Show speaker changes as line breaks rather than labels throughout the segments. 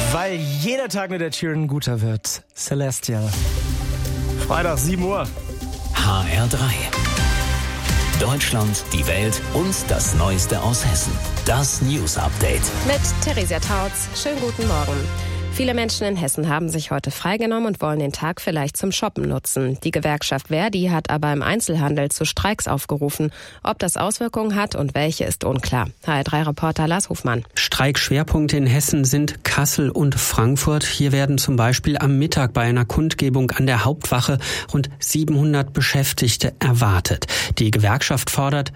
Weil jeder Tag mit der Sheeran guter wird. Celestial. Freitag, 7 Uhr.
HR3. Deutschland, die Welt und das Neueste aus Hessen. Das News Update.
Mit Theresia Tautz. Schönen guten Morgen. Viele Menschen in Hessen haben sich heute freigenommen und wollen den Tag vielleicht zum Shoppen nutzen. Die Gewerkschaft Verdi hat aber im Einzelhandel zu Streiks aufgerufen. Ob das Auswirkungen hat und welche, ist unklar. HR3-Reporter Lars Hofmann.
Streikschwerpunkte in Hessen sind Kassel und Frankfurt. Hier werden zum Beispiel am Mittag bei einer Kundgebung an der Hauptwache rund 700 Beschäftigte erwartet. Die Gewerkschaft fordert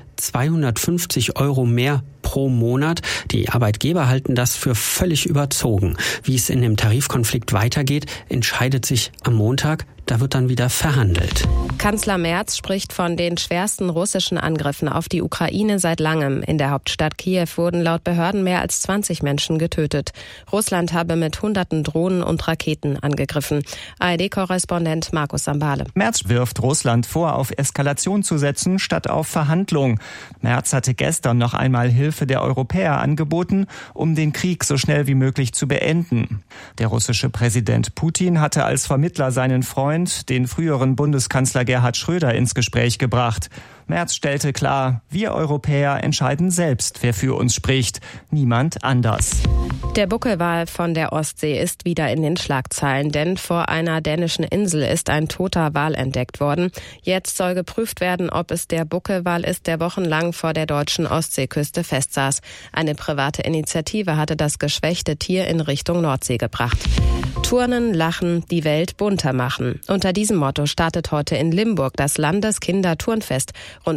250 € mehr pro Monat. Die Arbeitgeber halten das für völlig überzogen. Wie es in dem Tarifkonflikt weitergeht, entscheidet sich am Montag. Da wird dann wieder verhandelt.
Kanzler Merz spricht von den schwersten russischen Angriffen auf die Ukraine seit langem. In der Hauptstadt Kiew wurden laut Behörden mehr als 20 Menschen getötet. Russland habe mit hunderten Drohnen und Raketen angegriffen. ARD-Korrespondent Markus Sambale.
Merz wirft Russland vor, auf Eskalation zu setzen, statt auf Verhandlung. Merz hatte gestern noch einmal Hilfe der Europäer angeboten, um den Krieg so schnell wie möglich zu beenden. Der russische Präsident Putin hatte als Vermittler seinen Freund, den früheren Bundeskanzler Gerhard Schröder, ins Gespräch gebracht. Merz stellte klar, wir Europäer entscheiden selbst, wer für uns spricht, niemand anders.
Der Buckelwal von der Ostsee ist wieder in den Schlagzeilen, denn vor einer dänischen Insel ist ein toter Wal entdeckt worden. Jetzt soll geprüft werden, ob es der Buckelwal ist, der wochenlang vor der deutschen Ostseeküste festsaß. Eine private Initiative hatte das geschwächte Tier in Richtung Nordsee gebracht. Turnen, lachen, die Welt bunter machen. Unter diesem Motto startet heute in Limburg das Landeskinderturnfest. Rund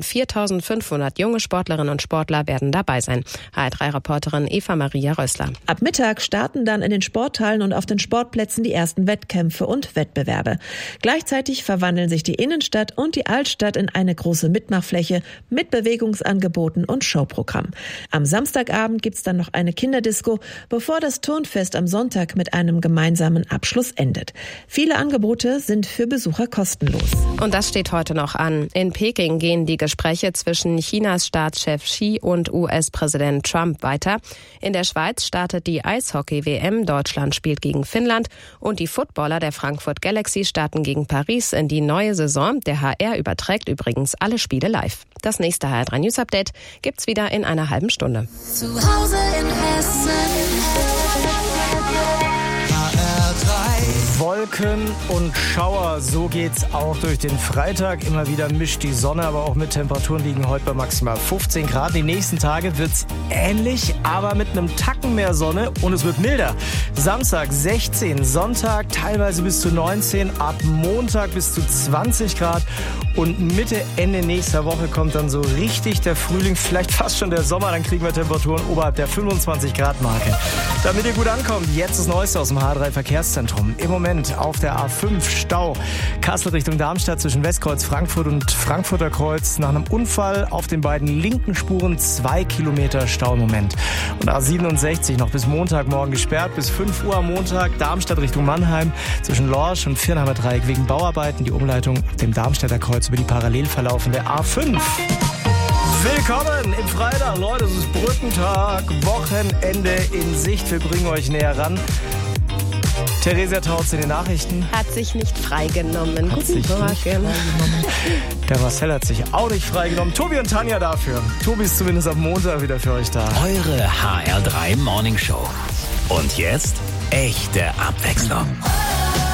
4.500 junge Sportlerinnen und Sportler werden dabei sein. HR3-Reporterin Eva-Maria Rössler.
Ab Mittag starten dann in den Sporthallen und auf den Sportplätzen die ersten Wettkämpfe und Wettbewerbe. Gleichzeitig verwandeln sich die Innenstadt und die Altstadt in eine große Mitmachfläche mit Bewegungsangeboten und Showprogramm. Am Samstagabend gibt's dann noch eine Kinderdisco, bevor das Turnfest am Sonntag mit einem gemeinsamen Abschluss endet. Viele Angebote sind für Besucher kostenlos.
Und das steht heute noch an. In Peking gehen die Gespräche zwischen Chinas Staatschef Xi und US-Präsident Trump weiter. In der Schweiz startet die Eishockey-WM. Deutschland spielt gegen Finnland. Und die Footballer der Frankfurt Galaxy starten gegen Paris in die neue Saison. Der HR überträgt übrigens alle Spiele live. Das nächste HR3 News Update gibt's wieder in einer halben Stunde.
Zu Hause in Hessen.
Wolken und Schauer, so geht's auch durch den Freitag. Immer wieder mischt die Sonne, aber auch mit Temperaturen liegen heute bei maximal 15 Grad. Die nächsten Tage wird's ähnlich, aber mit einem Tacken mehr Sonne und es wird milder. Samstag 16, Sonntag teilweise bis zu 19, ab Montag bis zu 20 Grad und Mitte, Ende nächster Woche kommt dann so richtig der Frühling, vielleicht fast schon der Sommer, dann kriegen wir Temperaturen oberhalb der 25 Grad Marke. Damit ihr gut ankommt, jetzt das Neueste aus dem H3 Verkehrszentrum. Im Moment auf der A5 Stau. Kassel Richtung Darmstadt zwischen Westkreuz Frankfurt und Frankfurter Kreuz. Nach einem Unfall auf den beiden linken Spuren 2 Kilometer Stau im Moment. Und A67 noch bis Montagmorgen gesperrt. Bis 5 Uhr am Montag Darmstadt Richtung Mannheim zwischen Lorsch und Viernheimer Dreieck wegen Bauarbeiten. Die Umleitung auf dem Darmstädter Kreuz über die parallel verlaufende A5. Willkommen im Freitag, Leute. Es ist Brückentag, Wochenende in Sicht. Wir bringen euch näher ran. Theresia Tautz in den Nachrichten.
Hat sich nicht freigenommen. Guten Morgen.
Der Marcel hat sich auch nicht freigenommen. Tobi und Tanja dafür. Tobi ist zumindest am Montag wieder für euch da.
Eure HR3 Morning Show. Und jetzt echte Abwechslung.